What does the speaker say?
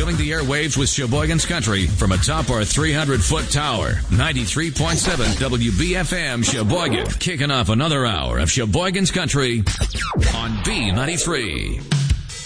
filling the airwaves with Sheboygan's Country from atop our 300-foot tower. 93.7 WBFM Sheboygan. Kicking off another hour of Sheboygan's Country on B93.